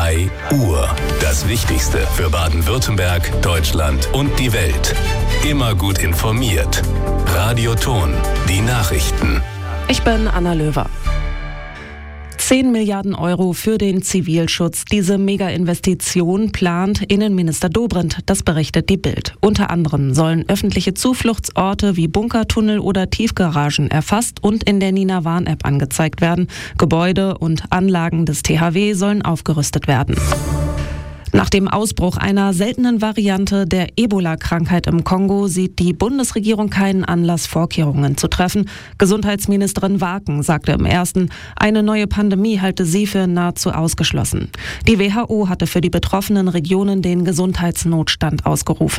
3 Uhr. Das Wichtigste für Baden-Württemberg, Deutschland und die Welt. Immer gut informiert. Radio Ton, die Nachrichten. Ich bin Anna Löwer. 10 Milliarden Euro für den Zivilschutz. Diese Mega-Investition plant Innenminister Dobrindt, das berichtet die Bild. Unter anderem sollen öffentliche Zufluchtsorte wie Bunkertunnel oder Tiefgaragen erfasst und in der Nina Warn-App angezeigt werden. Gebäude und Anlagen des THW sollen aufgerüstet werden. Nach dem Ausbruch einer seltenen Variante der Ebola-Krankheit im Kongo sieht die Bundesregierung keinen Anlass, Vorkehrungen zu treffen. Gesundheitsministerin Waken sagte im Ersten, eine neue Pandemie halte sie für nahezu ausgeschlossen. Die WHO hatte für die betroffenen Regionen den Gesundheitsnotstand ausgerufen.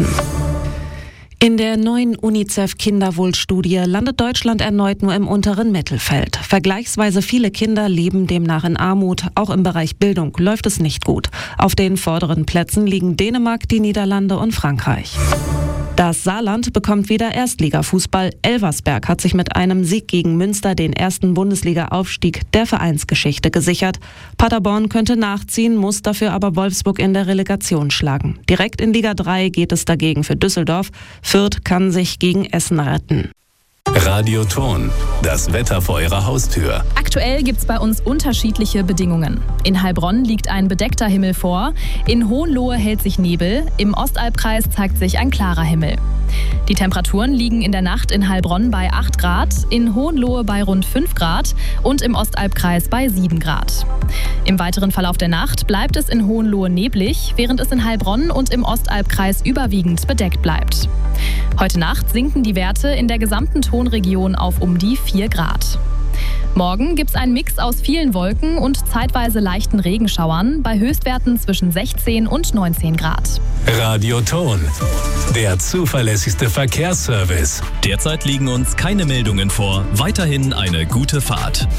In der neuen UNICEF-Kinderwohlstudie landet Deutschland erneut nur im unteren Mittelfeld. Vergleichsweise viele Kinder leben demnach in Armut. Auch im Bereich Bildung läuft es nicht gut. Auf den vorderen Plätzen liegen Dänemark, die Niederlande und Frankreich. Das Saarland bekommt wieder Erstligafußball. Elversberg hat sich mit einem Sieg gegen Münster den ersten Bundesliga-Aufstieg der Vereinsgeschichte gesichert. Paderborn könnte nachziehen, muss dafür aber Wolfsburg in der Relegation schlagen. Direkt in Liga 3 geht es dagegen für Düsseldorf. Fürth kann sich gegen Essen retten. Radio Ton, das Wetter vor Ihrer Haustür. Aktuell gibt es bei uns unterschiedliche Bedingungen. In Heilbronn liegt ein bedeckter Himmel vor, in Hohenlohe hält sich Nebel, im Ostalbkreis zeigt sich ein klarer Himmel. Die Temperaturen liegen in der Nacht in Heilbronn bei 8 Grad, in Hohenlohe bei rund 5 Grad und im Ostalbkreis bei 7 Grad. Im weiteren Verlauf der Nacht bleibt es in Hohenlohe neblig, während es in Heilbronn und im Ostalbkreis überwiegend bedeckt bleibt. Heute Nacht sinken die Werte in der gesamten Tonregion auf um die 4 Grad. Morgen gibt es einen Mix aus vielen Wolken und zeitweise leichten Regenschauern bei Höchstwerten zwischen 16 und 19 Grad. Radio Ton, der zuverlässigste Verkehrsservice. Derzeit liegen uns keine Meldungen vor. Weiterhin eine gute Fahrt.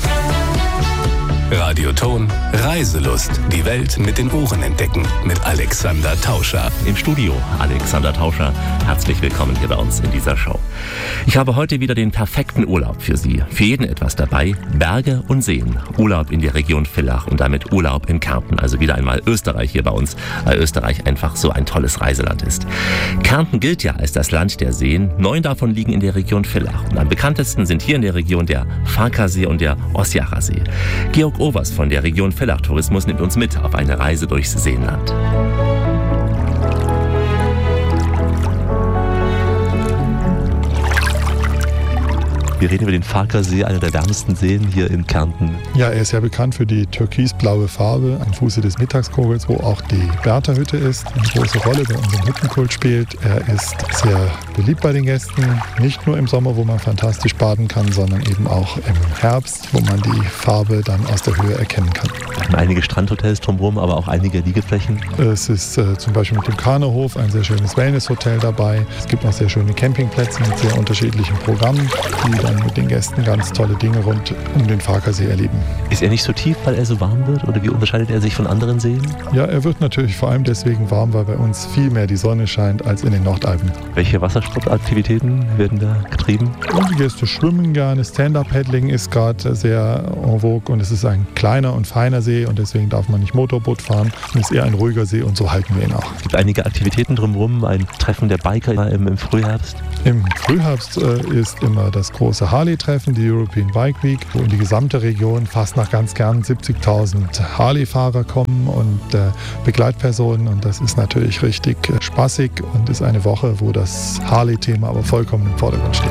Radio Ton, Reiselust. Die Welt mit den Ohren entdecken. Mit Alexander Tauscher. Im Studio Alexander Tauscher. Herzlich willkommen hier bei uns in dieser Show. Ich habe heute wieder den perfekten Urlaub für Sie. Für jeden etwas dabei. Berge und Seen. Urlaub in der Region Villach und damit Urlaub in Kärnten. Also wieder einmal Österreich hier bei uns, weil Österreich einfach so ein tolles Reiseland ist. Kärnten gilt ja als das Land der Seen. 9 davon liegen in der Region Villach. Und am bekanntesten sind hier in der Region der Farkasee und der Osjacher See. Georg Overs von der Region Villach Tourismus nimmt uns mit auf eine Reise durchs Seenland. Wir reden über den Farkasee, einer der wärmsten Seen hier in Kärnten. Ja, er ist ja bekannt für die türkisblaue Farbe am Fuße des Mittagskogels, wo auch die Bertha-Hütte ist, eine große Rolle bei unserem Hüttenkult spielt. Er ist sehr beliebt bei den Gästen, nicht nur im Sommer, wo man fantastisch baden kann, sondern eben auch im Herbst, wo man die Farbe dann aus der Höhe erkennen kann. Wir haben einige Strandhotels drumherum, aber auch einige Liegeflächen. Es ist zum Beispiel mit dem Kanerhof ein sehr schönes Wellnesshotel dabei. Es gibt auch sehr schöne Campingplätze mit sehr unterschiedlichen Programmen, die dann mit den Gästen ganz tolle Dinge rund um den Farkasee erleben. Ist er nicht so tief, weil er so warm wird? Oder wie unterscheidet er sich von anderen Seen? Ja, er wird natürlich vor allem deswegen warm, weil bei uns viel mehr die Sonne scheint als in den Nordalpen. Welche Wassersportaktivitäten werden da getrieben? Und die Gäste schwimmen gerne. Stand-Up-Paddling ist gerade sehr en vogue und es ist ein kleiner und feiner See und deswegen darf man nicht Motorboot fahren. Es ist eher ein ruhiger See und so halten wir ihn auch. Es gibt einige Aktivitäten drumherum, ein Treffen der Biker im Frühherbst. Im Frühherbst ist immer das große Harley-Treffen, die European Bike Week, wo in die gesamte Region fast nach ganz Kärnten 70.000 Harley-Fahrer kommen und Begleitpersonen und das ist natürlich richtig spaßig und ist eine Woche, wo das Harley-Thema aber vollkommen im Vordergrund steht.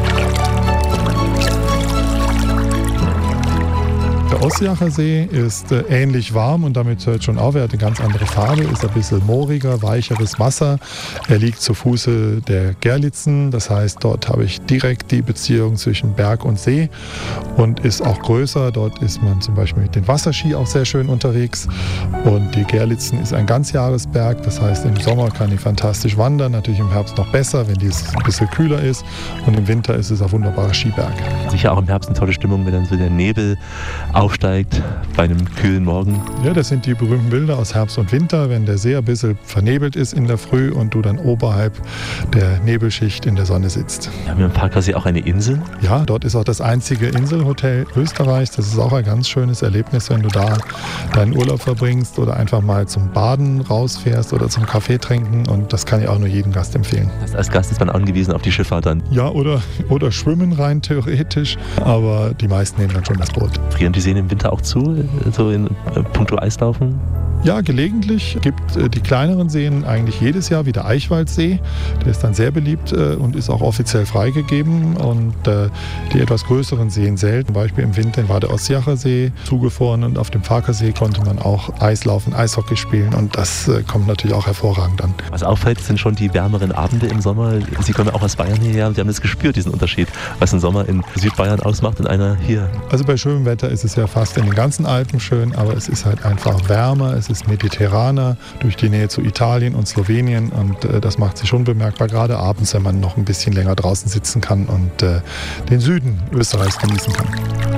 Der Osjacher See ist ähnlich warm und damit hört schon auf, er hat eine ganz andere Farbe, ist ein bisschen mooriger, weicheres Wasser. Er liegt zu Fuße der Gerlitzen, das heißt, dort habe ich direkt die Beziehung zwischen Berg und See und ist auch größer. Dort ist man zum Beispiel mit den Wasserski auch sehr schön unterwegs und die Gerlitzen ist ein Ganzjahresberg, das heißt, im Sommer kann ich fantastisch wandern, natürlich im Herbst noch besser, wenn es ein bisschen kühler ist und im Winter ist es ein wunderbarer Skiberg. Sicher auch im Herbst eine tolle Stimmung, wenn dann so der Nebel auf aufsteigt bei einem kühlen Morgen. Ja, das sind die berühmten Bilder aus Herbst und Winter, wenn der See ein bisschen vernebelt ist in der Früh und du dann oberhalb der Nebelschicht in der Sonne sitzt. Wir haben hier im Farkasee auch eine Insel. Ja, dort ist auch das einzige Inselhotel Österreichs. Das ist auch ein ganz schönes Erlebnis, wenn du da deinen Urlaub verbringst oder einfach mal zum Baden rausfährst oder zum Kaffee trinken. Und das kann ich auch nur jedem Gast empfehlen. Als Gast ist man angewiesen auf die Schifffahrt dann? Ja, oder schwimmen rein theoretisch. Aber die meisten nehmen dann schon das Boot. Frieren die Seen im Winter auch zu, so in puncto Eislaufen? Ja, gelegentlich gibt die kleineren Seen eigentlich jedes Jahr wie der Eichwaldsee. Der ist dann sehr beliebt und ist auch offiziell freigegeben. Und die etwas größeren Seen selten. Zum Beispiel im Winter war der Ossiacher See zugefroren und auf dem Farkasee konnte man auch Eislaufen, Eishockey spielen. Und das kommt natürlich auch hervorragend an. Was auffällt, sind schon die wärmeren Abende im Sommer. Sie kommen ja auch aus Bayern hierher und Sie haben das gespürt, diesen Unterschied, was ein Sommer in Südbayern ausmacht und einer hier. Also bei schönem Wetter ist es ja fast in den ganzen Alpen schön, aber es ist halt einfach wärmer. Es ist mediterraner durch die Nähe zu Italien und Slowenien und das macht sich schon bemerkbar, gerade abends, wenn man noch ein bisschen länger draußen sitzen kann und den Süden Österreichs genießen kann.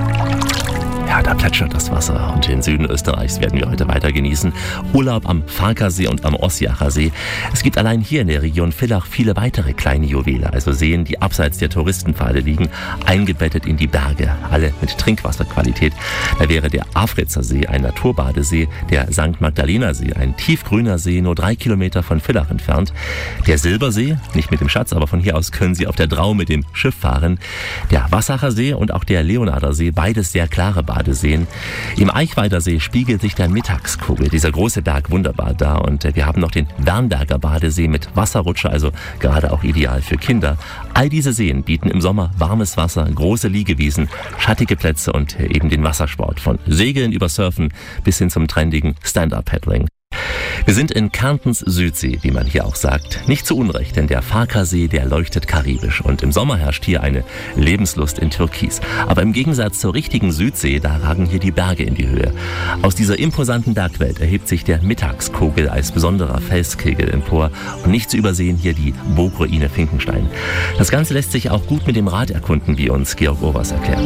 Ja, da plätschert das Wasser und den Süden Österreichs werden wir heute weiter genießen. Urlaub am Farkasee und am Ossiacher See. Es gibt allein hier in der Region Villach viele weitere kleine Juwele, also Seen, die abseits der Touristenpfade liegen, eingebettet in die Berge, alle mit Trinkwasserqualität. Da wäre der Afritzer See, ein Naturbadesee, der St. Magdalena See, ein tiefgrüner See, nur 3 Kilometer von Villach entfernt. Der Silbersee, nicht mit dem Schatz, aber von hier aus können Sie auf der Drau mit dem Schiff fahren. Der Wassacher See und auch der Leonarder See, beides sehr klare Badeseen. Im Eichwalder See spiegelt sich der Mittagskugel, dieser große Berg, wunderbar da. Und wir haben noch den Wernberger Badesee mit Wasserrutsche, also gerade auch ideal für Kinder. All diese Seen bieten im Sommer warmes Wasser, große Liegewiesen, schattige Plätze und eben den Wassersport. Von Segeln über Surfen bis hin zum trendigen Stand-Up-Paddling. Wir sind in Kärntens Südsee, wie man hier auch sagt. Nicht zu Unrecht, denn der Farkasee, der leuchtet karibisch. Und im Sommer herrscht hier eine Lebenslust in Türkis. Aber im Gegensatz zur richtigen Südsee, da ragen hier die Berge in die Höhe. Aus dieser imposanten Bergwelt erhebt sich der Mittagskogel als besonderer Felskegel empor. Und nicht zu übersehen hier die Burgruine Finkenstein. Das Ganze lässt sich auch gut mit dem Rad erkunden, wie uns Georg Overs erklärt.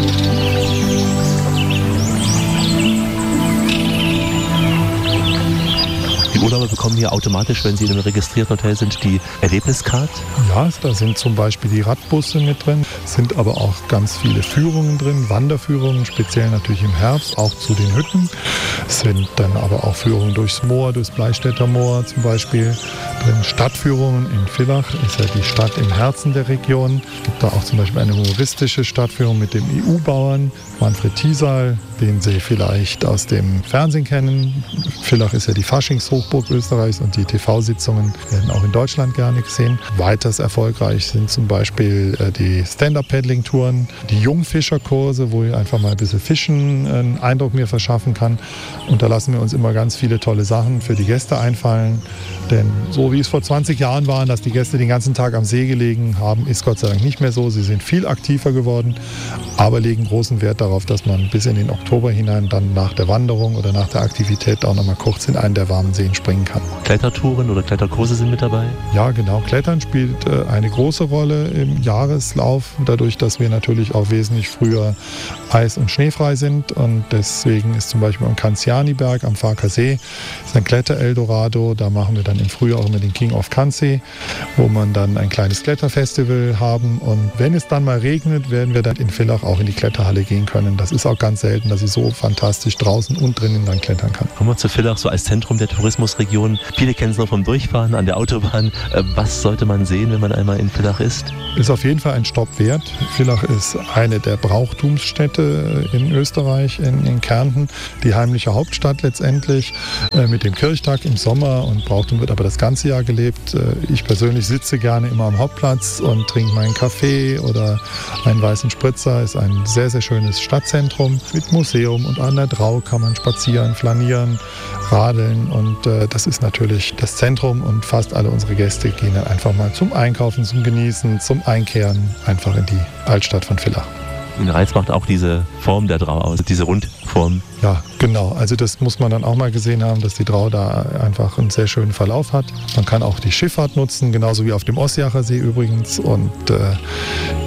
Die Urlauber bekommen hier automatisch, wenn sie in einem registrierten Hotel sind, die Erlebniscard? Ja, da sind zum Beispiel die Radbusse mit drin, sind aber auch ganz viele Führungen drin, Wanderführungen, speziell natürlich im Herbst, auch zu den Hütten. Es sind dann aber auch Führungen durchs Moor, durchs Bleistädter Moor zum Beispiel. Drin Stadtführungen in Villach, ist ja die Stadt im Herzen der Region. Es gibt da auch zum Beispiel eine humoristische Stadtführung mit dem EU-Bauern Manfred Thiesal, den Sie vielleicht aus dem Fernsehen kennen. Villach ist ja die Faschingshochburg Österreichs und die TV-Sitzungen werden auch in Deutschland gerne gesehen. Weiters erfolgreich sind zum Beispiel die Stand-Up-Paddling-Touren, die Jungfischerkurse, wo ich einfach mal ein bisschen Fischen einen Eindruck mir verschaffen kann. Und da lassen wir uns immer ganz viele tolle Sachen für die Gäste einfallen. Denn so wie es vor 20 Jahren war, dass die Gäste den ganzen Tag am See gelegen haben, ist Gott sei Dank nicht mehr so. Sie sind viel aktiver geworden, aber legen großen Wert darauf, dass man bis in den Oktober hinein dann nach der Wanderung oder nach der Aktivität auch noch mal kurz in einen der warmen Seen springen kann. Klettertouren oder Kletterkurse sind mit dabei? Ja, genau. Klettern spielt eine große Rolle im Jahreslauf, dadurch, dass wir natürlich auch wesentlich früher eis- und schneefrei sind. Und deswegen ist zum Beispiel am Kanzianiberg am Farkasee ist ein Kletter-Eldorado. Da machen wir dann im Frühjahr auch immer den King of Kanzi, wo man dann ein kleines Kletterfestival haben. Und wenn es dann mal regnet, werden wir dann in Villach auch in die Kletterhalle gehen können. Das ist auch ganz selten, dass ich so fantastisch draußen und drinnen dann klettern kann. Kommen wir zu Villach, so als Zentrum der Tourismusregion. Viele kennen es noch vom Durchfahren an der Autobahn. Was sollte man sehen, wenn man einmal in Villach ist? Ist auf jeden Fall ein Stopp wert. Villach ist eine der Brauchtumsstädte in Österreich, in Kärnten. Die heimliche Hauptstadt letztendlich mit dem Kirchtag im Sommer, und Brauchtum wird aber das ganze Jahr gelebt. Ich persönlich sitze gerne immer am Hauptplatz und trinke meinen Kaffee oder einen weißen Spritzer. Ist ein sehr, sehr schönes Stadtzentrum mit Museum, und an der Drau kann man spazieren, flanieren, radeln, und das ist natürlich das Zentrum, und fast alle unsere Gäste gehen dann einfach mal zum Einkaufen, zum Genießen, zum Einkehren einfach in die Altstadt von Villach. Den Reiz macht auch diese Form der Drau aus, diese Rundform. Ja, genau. Also das muss man dann auch mal gesehen haben, dass die Drau da einfach einen sehr schönen Verlauf hat. Man kann auch die Schifffahrt nutzen, genauso wie auf dem Ossiacher See übrigens. Und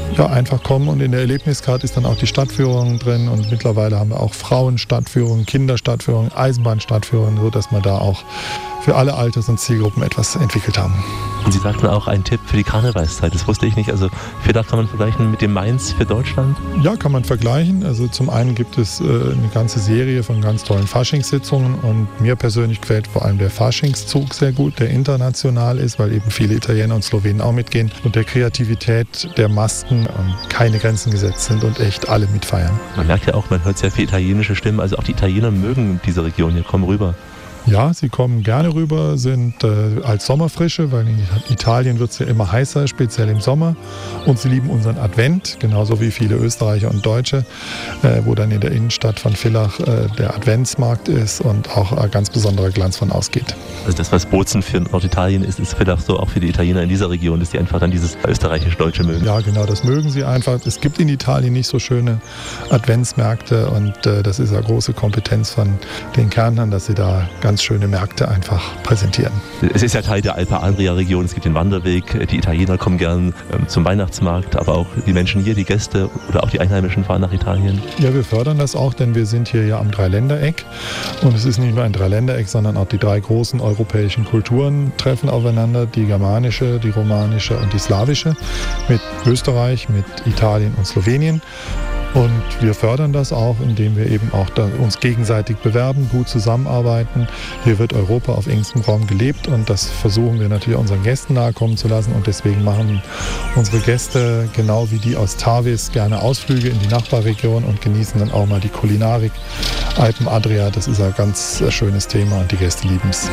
einfach kommen. Und in der Erlebniskarte ist dann auch die Stadtführung drin. Und mittlerweile haben wir auch Frauenstadtführungen, Kinderstadtführungen, Eisenbahnstadtführungen, sodass wir da auch für alle Alters- und Zielgruppen etwas entwickelt haben. Und Sie sagten auch einen Tipp für die Karnevalszeit, das wusste ich nicht. Also Villach kann man vergleichen mit dem Mainz für Deutschland? Ja, kann man vergleichen. Also zum einen gibt es eine ganze Serie von ganz tollen Faschingssitzungen und mir persönlich gefällt vor allem der Faschingszug sehr gut, der international ist, weil eben viele Italiener und Slowenen auch mitgehen und der Kreativität der Masken keine Grenzen gesetzt sind und echt alle mitfeiern. Man merkt ja auch, man hört sehr viele italienische Stimmen, also auch die Italiener mögen diese Region hier, kommen rüber. Ja, sie kommen gerne rüber, sind als Sommerfrische, weil in Italien wird es ja immer heißer, speziell im Sommer. Und sie lieben unseren Advent, genauso wie viele Österreicher und Deutsche, wo dann in der Innenstadt von Villach der Adventsmarkt ist und auch ein ganz besonderer Glanz von ausgeht. Also das, was Bozen für Norditalien ist, ist Villach so auch für die Italiener in dieser Region, dass die einfach dann dieses österreichisch-deutsche mögen. Ja, genau, das mögen sie einfach. Es gibt in Italien nicht so schöne Adventsmärkte und das ist eine große Kompetenz von den Kärntnern, dass sie da ganz schöne Märkte einfach präsentieren. Es ist ja Teil der Alpe Adria-Region, es gibt den Wanderweg, die Italiener kommen gern zum Weihnachtsmarkt, aber auch die Menschen hier, die Gäste oder auch die Einheimischen fahren nach Italien. Ja, wir fördern das auch, denn wir sind hier ja am Dreiländereck und es ist nicht nur ein Dreiländereck, sondern auch die drei großen europäischen Kulturen treffen aufeinander, die germanische, die romanische und die slawische, mit Österreich, mit Italien und Slowenien. Und wir fördern das auch, indem wir eben auch uns gegenseitig bewerben, gut zusammenarbeiten. Hier wird Europa auf engstem Raum gelebt und das versuchen wir natürlich unseren Gästen nahekommen zu lassen. Und deswegen machen unsere Gäste, genau wie die aus Tavis, gerne Ausflüge in die Nachbarregion und genießen dann auch mal die Kulinarik. Alpen Adria, das ist ein ganz schönes Thema und die Gäste lieben es.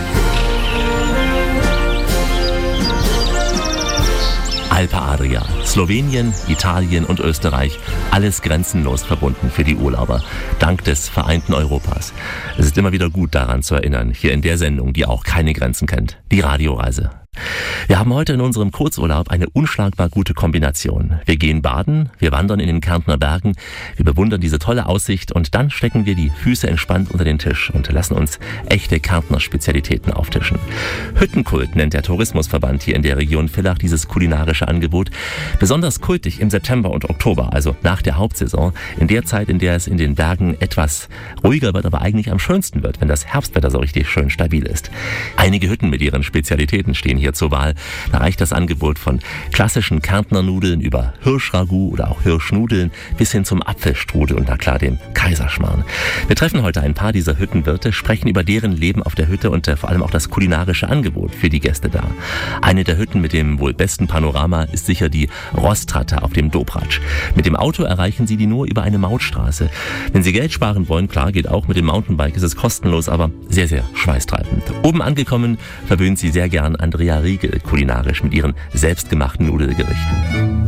Alpe Adria, Slowenien, Italien und Österreich, alles grenzenlos verbunden für die Urlauber, dank des vereinten Europas. Es ist immer wieder gut daran zu erinnern, hier in der Sendung, die auch keine Grenzen kennt, die Radioreise. Wir haben heute in unserem Kurzurlaub eine unschlagbar gute Kombination. Wir gehen baden, wir wandern in den Kärntner Bergen, wir bewundern diese tolle Aussicht und dann stecken wir die Füße entspannt unter den Tisch und lassen uns echte Kärntner Spezialitäten auftischen. Hüttenkult nennt der Tourismusverband hier in der Region Villach dieses kulinarische Angebot. Besonders kultig im September und Oktober, also nach der Hauptsaison, in der Zeit, in der es in den Bergen etwas ruhiger wird, aber eigentlich am schönsten wird, wenn das Herbstwetter so richtig schön stabil ist. Einige Hütten mit ihren Spezialitäten stehen hier zur Wahl. Da reicht das Angebot von klassischen Kärntner Nudeln über Hirschragout oder auch Hirschnudeln bis hin zum Apfelstrudel und na klar dem Kaiserschmarrn. Wir treffen heute ein paar dieser Hüttenwirte, sprechen über deren Leben auf der Hütte und vor allem auch das kulinarische Angebot für die Gäste da. Eine der Hütten mit dem wohl besten Panorama ist sicher die Rostratte auf dem Dobratsch. Mit dem Auto erreichen Sie die nur über eine Mautstraße. Wenn Sie Geld sparen wollen, klar, geht auch mit dem Mountainbike, ist es kostenlos, aber sehr, sehr schweißtreibend. Oben angekommen verwöhnt Sie sehr gern Andrea Riegel kulinarisch mit ihren selbstgemachten Nudelgerichten.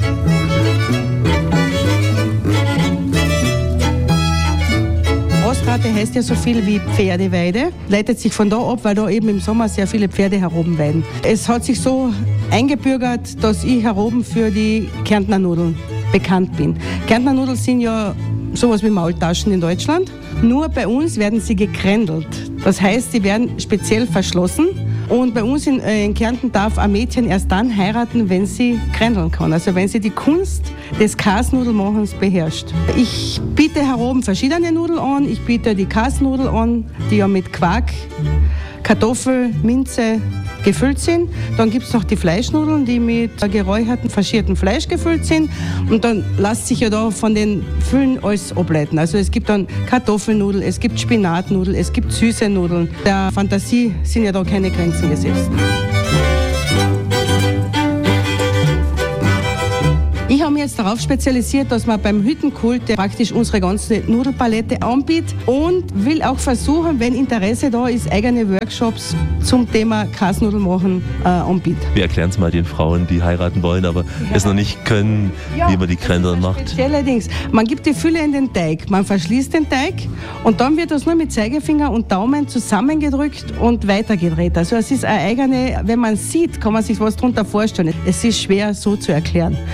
Rostratte heißt ja so viel wie Pferdeweide, leitet sich von da ab, weil da eben im Sommer sehr viele Pferde herumweiden. Es hat sich so eingebürgert, dass ich heroben für die Kärntner Nudeln bekannt bin. Kärntner Nudeln sind ja sowas wie Maultaschen in Deutschland, nur bei uns werden sie gekrändelt. Das heißt, sie werden speziell verschlossen. Und bei uns in Kärnten darf ein Mädchen erst dann heiraten, wenn sie krändeln kann. Also wenn sie die Kunst des Kasnudelmachens beherrscht. Ich biete heroben verschiedene Nudeln an. Ich biete die Kasnudel an, die ja mit Quark, Kartoffel, Minze gefüllt sind. Dann gibt es noch die Fleischnudeln, die mit geräuchertem, faschiertem Fleisch gefüllt sind. Und dann lässt sich ja da von den Füllen alles ableiten. Also es gibt dann Kartoffelnudeln, es gibt Spinatnudeln, es gibt süße Nudeln. Der Fantasie sind ja da keine Grenzen gesetzt. Ich habe mich jetzt darauf spezialisiert, dass man beim Hüttenkult praktisch unsere ganze Nudelpalette anbietet und will auch versuchen, wenn Interesse da ist, eigene Workshops zum Thema Kasnudeln machen anbieten. Wir erklären es mal den Frauen, die heiraten wollen, aber es noch nicht können, wie man die Krändeln macht. Allerdings, man gibt die Fülle in den Teig, man verschließt den Teig und dann wird das nur mit Zeigefinger und Daumen zusammengedrückt und weitergedreht. Also es ist eine eigene, wenn man sieht, kann man sich was darunter vorstellen. Es ist schwer so zu erklären. Der Nudelteig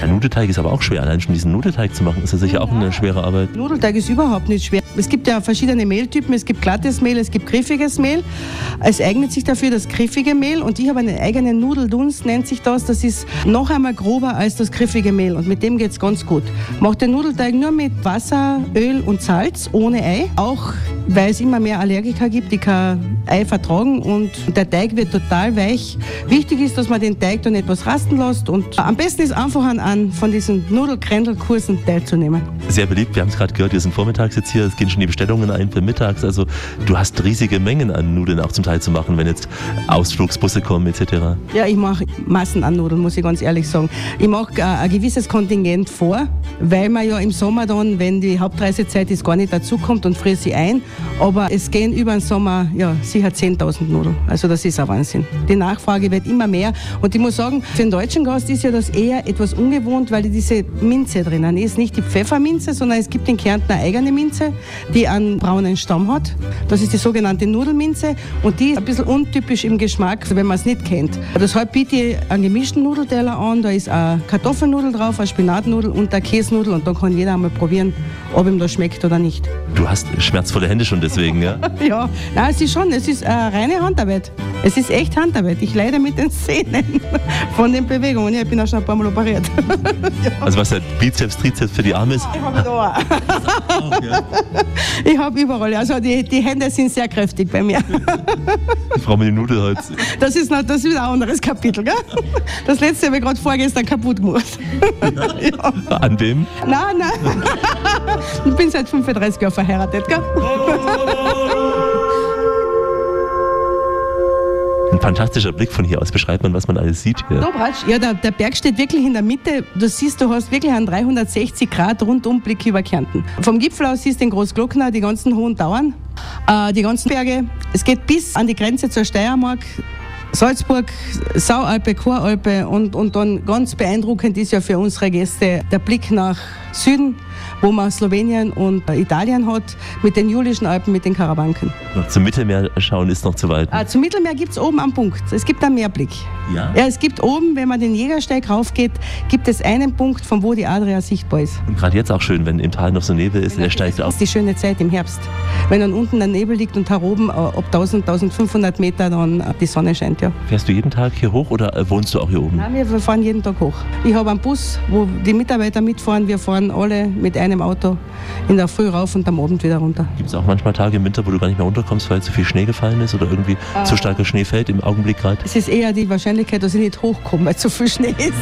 Nudelteig ist aber auch schwer. Allein schon diesen Nudelteig zu machen, ist ja sicher auch eine schwere Arbeit. Nudelteig ist überhaupt nicht schwer. Es gibt ja verschiedene Mehltypen. Es gibt glattes Mehl, es gibt griffiges Mehl. Es eignet sich dafür das griffige Mehl und ich habe einen eigenen Nudeldunst, nennt sich das. Das ist noch einmal grober als das griffige Mehl und mit dem geht es ganz gut. Macht den Nudelteig nur mit Wasser, Öl und Salz, ohne Ei. Auch weil es immer mehr Allergiker gibt, die kein Ei vertragen und der Teig wird total weich. Wichtig ist, dass man den Teig dann etwas rasten lässt und am besten ist einfach an von diesen Nudelkrändelkursen teilzunehmen. Sehr beliebt, wir haben es gerade gehört, wir sind vormittags jetzt hier, es gehen schon die Bestellungen ein für mittags, also du hast riesige Mengen an Nudeln auch zum Teil zu machen, wenn jetzt Ausflugsbusse kommen etc. Ja, ich mache Massen an Nudeln, muss ich ganz ehrlich sagen. Ich mache ein gewisses Kontingent vor, weil man ja im Sommer dann, wenn die Hauptreisezeit ist, gar nicht dazukommt und friere sie ein. Aber es gehen über den Sommer ja, sicher 10.000 Nudeln. Also das ist ein Wahnsinn. Die Nachfrage wird immer mehr. Und ich muss sagen, für den deutschen Gast ist ja das eher etwas ungewohnt, weil diese Minze drinnen ist. Nicht die Pfefferminze, sondern es gibt in Kärnten eine eigene Minze, die einen braunen Stamm hat. Das ist die sogenannte Nudelminze. Und die ist ein bisschen untypisch im Geschmack, wenn man es nicht kennt. Deshalb biete ich einen gemischten Nudelteller an. Da ist eine Kartoffelnudel drauf, eine Spinatnudel und eine Käsenudel. Und dann kann jeder einmal probieren, ob ihm das schmeckt oder nicht. Du hast schmerzvolle Hände schon deswegen, ja? Ja, nein, es ist reine Handarbeit. Es ist echt Handarbeit. Ich leide mit den Zähnen von den Bewegungen. Ich bin auch schon ein paar Mal operiert. Ja. Also was der Bizeps, Trizeps für die Arme ist? Ich habe da auch. Ja. Ich habe überall. Also die Hände sind sehr kräftig bei mir. Die Frau mit dem Nudelholz. Das ist wieder ein anderes Kapitel, gell? Das letzte habe ich gerade vorgestern kaputt gemacht. Ja. An wem? Nein. Ich bin seit 35 Jahren verheiratet, gell? Ein fantastischer Blick von hier aus. Beschreibt man, was man alles sieht hier. Dobratsch, ja, der Berg steht wirklich in der Mitte. Du siehst, du hast wirklich einen 360 Grad Rundumblick über Kärnten. Vom Gipfel aus siehst du den Großglockner, die ganzen hohen Tauern, die ganzen Berge. Es geht bis an die Grenze zur Steiermark. Salzburg, Saualpe, Choralpe und dann ganz beeindruckend ist ja für unsere Gäste der Blick nach Süden, wo man Slowenien und Italien hat, mit den Julischen Alpen, mit den Karawanken. Noch zum Mittelmeer schauen ist noch zu weit. Zum Mittelmeer gibt es oben am Punkt. Es gibt einen Meerblick. Ja? Ja, es gibt oben, wenn man den Jägersteig raufgeht, gibt es einen Punkt, von wo die Adria sichtbar ist. Und gerade jetzt auch schön, wenn im Tal noch so Nebel ist, der steigt auf. Das ist die schöne Zeit im Herbst. Wenn dann unten der Nebel liegt und da oben ab 1000, 1500 Meter dann die Sonne scheint. Ja. Fährst du jeden Tag hier hoch oder wohnst du auch hier oben? Nein, wir fahren jeden Tag hoch. Ich habe einen Bus, wo die Mitarbeiter mitfahren. Wir fahren alle mit einem Auto in der Früh rauf und am Abend wieder runter. Gibt es auch manchmal Tage im Winter, wo du gar nicht mehr runterkommst, weil zu viel Schnee gefallen ist oder irgendwie zu starker Schnee fällt im Augenblick gerade? Es ist eher die Wahrscheinlichkeit, dass ich nicht hochkomme, weil zu viel Schnee ist.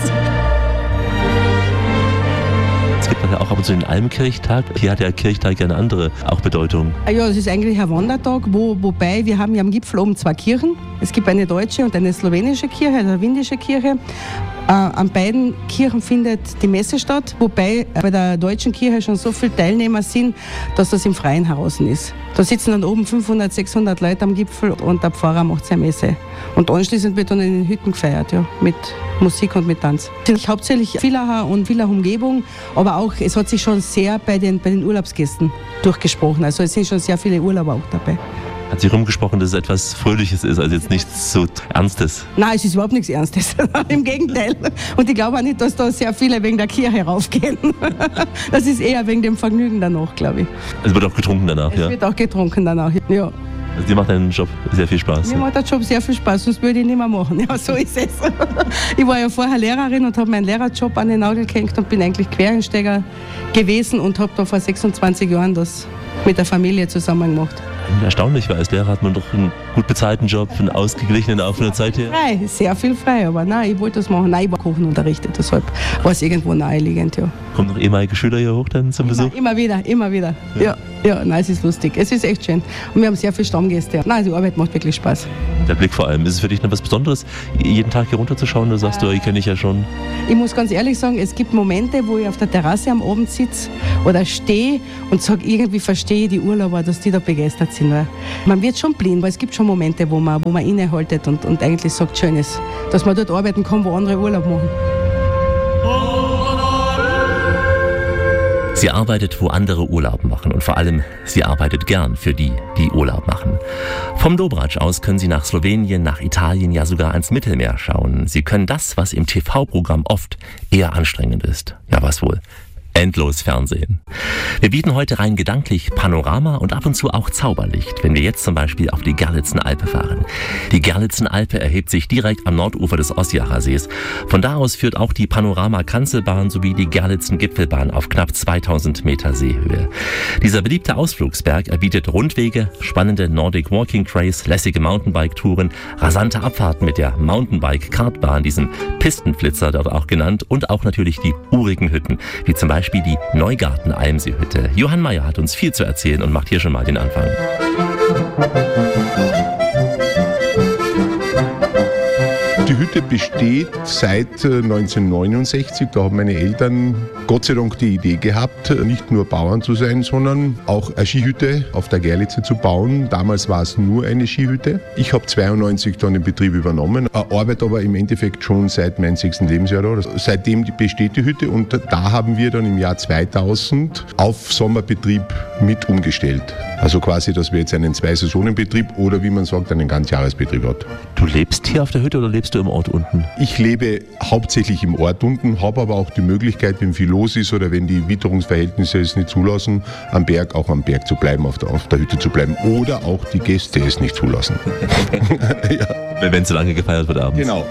Es gibt ja auch ab und zu den Almkirchtag. Hier hat der Kirchtag ja eine andere auch Bedeutung. Ja, es ist eigentlich ein Wandertag, wobei wir haben ja am Gipfel oben zwei Kirchen. Es gibt eine deutsche und eine slowenische Kirche, eine windische Kirche. An beiden Kirchen findet die Messe statt, wobei bei der deutschen Kirche schon so viele Teilnehmer sind, dass das im Freien heraus ist. Da sitzen dann oben 500, 600 Leute am Gipfel und der Pfarrer macht seine Messe. Und anschließend wird dann in den Hütten gefeiert, ja, mit Musik und mit Tanz. Es sind hauptsächlich Villacher und Villach-Umgebung, aber auch, es hat sich schon sehr bei den Urlaubsgästen durchgesprochen. Also es sind schon sehr viele Urlauber auch dabei. Hat sich rumgesprochen, dass es etwas Fröhliches ist, also jetzt nichts so Ernstes? Nein, es ist überhaupt nichts Ernstes. Im Gegenteil. Und ich glaube auch nicht, dass da sehr viele wegen der Kirche raufgehen. Das ist eher wegen dem Vergnügen danach, glaube ich. Es wird auch getrunken danach, ja? Es wird auch getrunken danach, ja. Also dir macht dein Job sehr viel Spaß? Mir macht der Job sehr viel Spaß, sonst würde ich nicht mehr machen. Ja, so ist es. Ich war ja vorher Lehrerin und habe meinen Lehrerjob an den Nagel gehängt und bin eigentlich Quereinsteiger gewesen und habe da vor 26 Jahren das mit der Familie zusammen gemacht. Erstaunlich, weil als Lehrer hat man doch einen gut bezahlten Job, einen ausgeglichenen auch von der Zeit her. Frei, sehr viel frei, aber nein, ich wollte das machen. Nein, ich war Kochen unterrichtet, deshalb war es irgendwo naheliegend, ja. Kommen noch ehemalige Schüler hier hoch dann zum Besuch? Immer wieder. Ja, nein, es ist lustig. Es ist echt schön. Und wir haben sehr viele Stammgäste. Nein, die Arbeit macht wirklich Spaß. Der Blick vor allem. Ist es für dich noch was Besonderes, jeden Tag hier runterzuschauen? Oder sagst du, ich kenne dich ja schon? Ich muss ganz ehrlich sagen, es gibt Momente, wo ich auf der Terrasse am Abend sitze oder stehe und sage, irgendwie verstehe ich die Urlauber, dass die da begeistert sind. Weil man wird schon blind, weil es gibt schon Momente, wo man innehaltet und eigentlich sagt, schön ist, dass man dort arbeiten kann, wo andere Urlaub machen. Sie arbeitet, wo andere Urlaub machen und vor allem, sie arbeitet gern für die, die Urlaub machen. Vom Dobrac aus können Sie nach Slowenien, nach Italien, ja sogar ans Mittelmeer schauen. Sie können das, was im TV-Programm oft eher anstrengend ist. Ja, was wohl? Endlos Fernsehen. Wir bieten heute rein gedanklich Panorama und ab und zu auch Zauberlicht, wenn wir jetzt zum Beispiel auf die Gerlitzenalpe fahren. Die Gerlitzenalpe erhebt sich direkt am Nordufer des Ossiacher Sees. Von da aus führt auch die Panorama-Kanzelbahn sowie die Gerlitzen-Gipfelbahn auf knapp 2000 Meter Seehöhe. Dieser beliebte Ausflugsberg erbietet Rundwege, spannende Nordic Walking Trails, lässige Mountainbike-Touren, rasante Abfahrten mit der Mountainbike-Kartbahn, diesem Pistenflitzer dort auch genannt, und auch natürlich die urigen Hütten, wie zum Beispiel die Neugarten-Almsee-Hütte. Johann Mayer hat uns viel zu erzählen und macht hier schon mal den Anfang. Die Hütte besteht seit 1969. Da haben meine Eltern Gott sei Dank die Idee gehabt, nicht nur Bauern zu sein, sondern auch eine Skihütte auf der Gerlitze zu bauen. Damals war es nur eine Skihütte. Ich habe 92 dann den Betrieb übernommen, arbeite aber im Endeffekt schon seit meinem 6. Lebensjahr da. Seitdem besteht die Hütte und da haben wir dann im Jahr 2000 auf Sommerbetrieb mit umgestellt. Also quasi, dass wir jetzt einen 2-Saisonen-Betrieb oder wie man sagt, einen Ganzjahresbetrieb hat. Du lebst hier auf der Hütte oder lebst du im Ort unten? Ich lebe hauptsächlich im Ort unten, habe aber auch die Möglichkeit, wenn viel los ist oder wenn die Witterungsverhältnisse es nicht zulassen, am Berg zu bleiben, auf der Hütte zu bleiben. Oder auch die Gäste es nicht zulassen. Ja. Wenn so lange gefeiert wird abends. Genau,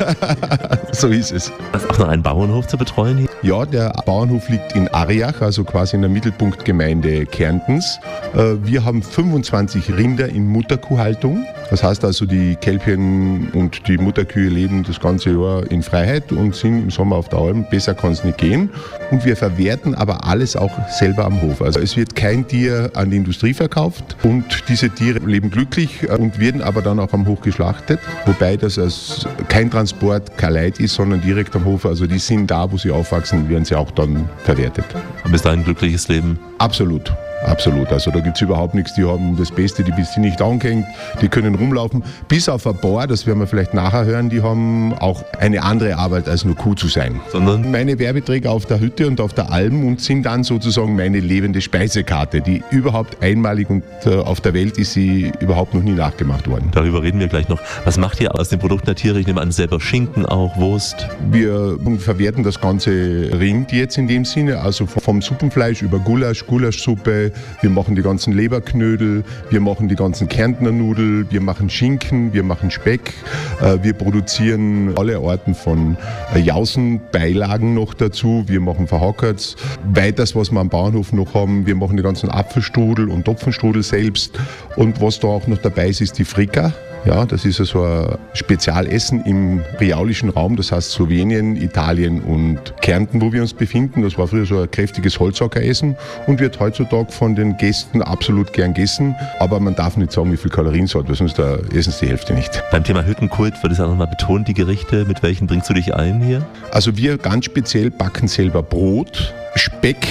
so ist es. Hast du auch noch einen Bauernhof zu betreuen hier? Ja, der Bauernhof liegt in Ariach, also quasi in der Mittelpunktgemeinde Kärntens. Wir haben 25 Rinder in Mutterkuhhaltung. Das heißt also, die Kälbchen und die Mutterkühe leben das ganze Jahr in Freiheit und sind im Sommer auf der Alm. Besser kann es nicht gehen. Und wir verwerten aber alles auch selber am Hof. Also es wird kein Tier an die Industrie verkauft und diese Tiere leben glücklich und werden aber dann auch am Hof geschlachtet. Wobei das als kein Transport, kein Leid ist, sondern direkt am Hof. Also die sind da, wo sie aufwachsen, werden sie auch dann verwertet. Und ist da ein glückliches Leben? Absolut. Absolut, also da gibt es überhaupt nichts, die haben das Beste, die bist nicht angehängt, die können rumlaufen, bis auf ein paar, das werden wir vielleicht nachher hören, die haben auch eine andere Arbeit als nur Kuh zu sein. Sondern? Meine Werbeträger auf der Hütte und auf der Alm und sind dann sozusagen meine lebende Speisekarte, die überhaupt einmalig und auf der Welt ist sie überhaupt noch nie nachgemacht worden. Darüber reden wir gleich noch. Was macht ihr aus den Produkten der Tiere? Ich nehme an, selber Schinken auch, Wurst? Wir verwerten das ganze Rind jetzt in dem Sinne, also vom Suppenfleisch über Gulasch, Gulaschsuppe. Wir machen die ganzen Leberknödel, wir machen die ganzen Kärntner Nudeln, wir machen Schinken, wir machen Speck, wir produzieren alle Arten von Jausenbeilagen noch dazu, wir machen Verhackerts. Weiters, was wir am Bauernhof noch haben, wir machen die ganzen Apfelstrudel und Topfenstrudel selbst und was da auch noch dabei ist die Frika. Ja, das ist so ein Spezialessen im riaulischen Raum, das heißt Slowenien, Italien und Kärnten, wo wir uns befinden. Das war früher so ein kräftiges Holzhackeressen und wird heutzutage von den Gästen absolut gern gegessen. Aber man darf nicht sagen, wie viel Kalorien es hat, weil sonst essen sie die Hälfte nicht. Beim Thema Hüttenkult wird es auch nochmal betont, die Gerichte. Mit welchen bringst du dich ein hier? Also wir ganz speziell backen selber Brot, Speck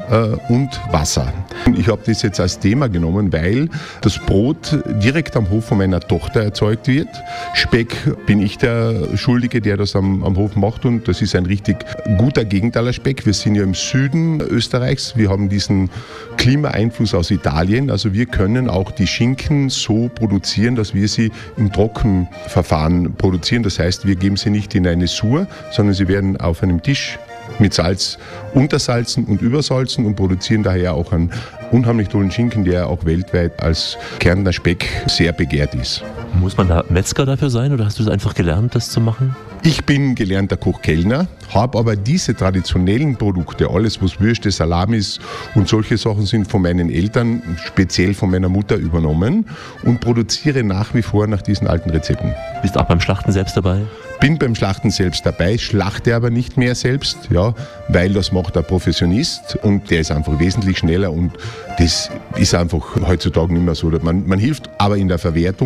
und Wasser. Ich habe das jetzt als Thema genommen, weil das Brot direkt am Hof von meiner Tochter erzeugt wird. Speck bin ich der Schuldige, der das am Hof macht und das ist ein richtig guter Gegentaler Speck. Wir sind ja im Süden Österreichs, wir haben diesen Klimaeinfluss aus Italien, also wir können auch die Schinken so produzieren, dass wir sie im Trockenverfahren produzieren. Das heißt, wir geben sie nicht in eine Sur, sondern sie werden auf einem Tisch mit Salz untersalzen und übersalzen und produzieren daher auch einen unheimlich tollen Schinken, der auch weltweit als Kärntner Speck sehr begehrt ist. Muss man da Metzger dafür sein oder hast du es einfach gelernt, das zu machen? Ich bin gelernter Koch-Kellner, habe aber diese traditionellen Produkte, alles was Würste, Salamis und solche Sachen sind, von meinen Eltern, speziell von meiner Mutter übernommen und produziere nach wie vor nach diesen alten Rezepten. Bist du auch beim Schlachten selbst dabei? Bin beim Schlachten selbst dabei, schlachte aber nicht mehr selbst, ja, weil das macht ein Professionist und der ist einfach wesentlich schneller und das ist einfach heutzutage nicht mehr so. Man hilft aber in der Verwertung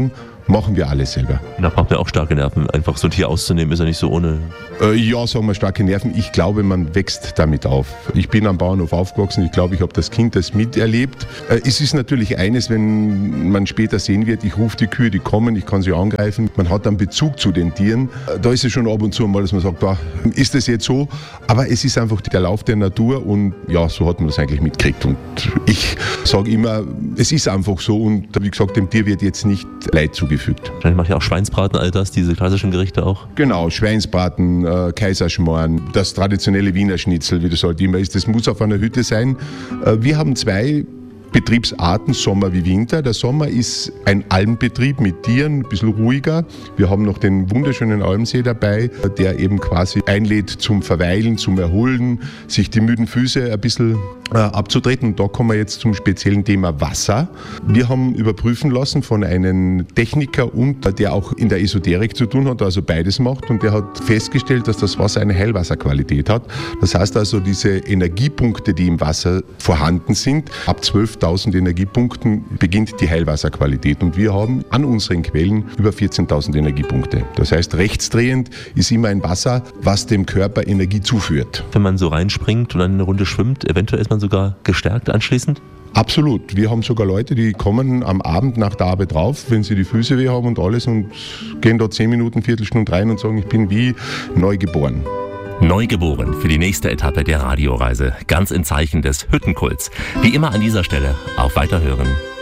machen wir alles selber. Da braucht man auch starke Nerven. Einfach so ein Tier auszunehmen, ist ja nicht so ohne. Ja, sagen wir starke Nerven. Ich glaube, man wächst damit auf. Ich bin am Bauernhof aufgewachsen. Ich glaube, ich habe das Kind das miterlebt. Es ist natürlich eines, wenn man später sehen wird, ich rufe die Kühe, die kommen, ich kann sie angreifen. Man hat einen Bezug zu den Tieren. Da ist es schon ab und zu mal, dass man sagt, boah, ist das jetzt so? Aber es ist einfach der Lauf der Natur und ja, so hat man das eigentlich mitgekriegt. Und ich sage immer, es ist einfach so und wie gesagt, dem Tier wird jetzt nicht Leid zugefügt. Wahrscheinlich macht ja auch Schweinsbraten, all das, diese klassischen Gerichte auch. Genau, Schweinsbraten, Kaiserschmarrn, das traditionelle Wiener Schnitzel, wie das halt immer ist, das muss auf einer Hütte sein. Wir haben 2 Betriebsarten, Sommer wie Winter. Der Sommer ist ein Almbetrieb mit Tieren, ein bisschen ruhiger. Wir haben noch den wunderschönen Almsee dabei, der eben quasi einlädt zum Verweilen, zum Erholen, sich die müden Füße ein bisschen abzutreten. Und da kommen wir jetzt zum speziellen Thema Wasser. Wir haben überprüfen lassen von einem Techniker, und der auch in der Esoterik zu tun hat, also beides macht. Und der hat festgestellt, dass das Wasser eine Heilwasserqualität hat. Das heißt also, diese Energiepunkte, die im Wasser vorhanden sind, ab 12.000 Energiepunkten beginnt die Heilwasserqualität. Und wir haben an unseren Quellen über 14.000 Energiepunkte. Das heißt, rechtsdrehend ist immer ein Wasser, was dem Körper Energie zuführt. Wenn man so reinspringt und dann eine Runde schwimmt, eventuell ist man sogar gestärkt anschließend? Absolut. Wir haben sogar Leute, die kommen am Abend nach der Arbeit drauf, wenn sie die Füße weh haben und alles, und gehen da 10 Minuten, Viertelstunde rein und sagen, ich bin wie neugeboren. Neugeboren für die nächste Etappe der Radioreise. Ganz im Zeichen des Hüttenkults. Wie immer an dieser Stelle auf Weiterhören.